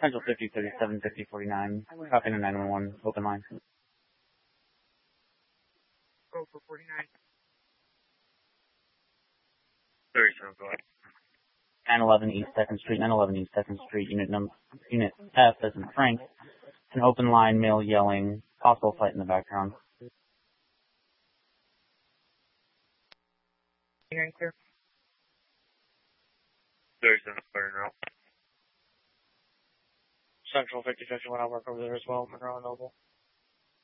Central 5037, 5049. Copy to 911. Open line. Go for 49. 37, go ahead. 911 East 2nd Street, 911 East 2nd Street, Unit F as in Frank. An open line, male yelling, possible fight in the background. Hearing clear. 37, clear now. Central 5051, I'll work over there as well, Monroe and Noble.